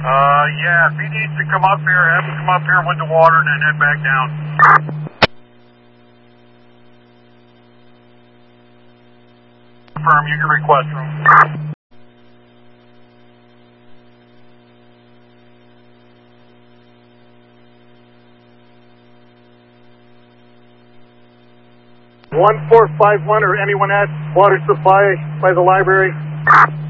Yeah, if he needs to come up here, have him come up here with the water and then head back down. Confirm, you can request room. (1451) or anyone at water supply by the library.